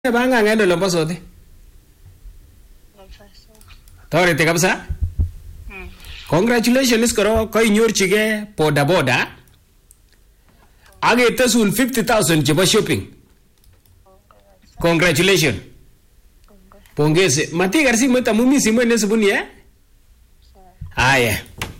banga ngendo lombo sote. Toreti kabisa. Congratulations koro koinyorchigei boda boda. Agetesun 50,000 chebo shopping. Congratulations. Pongezi. Matigar simoit amu mi simoit nesibuni eh? Haya.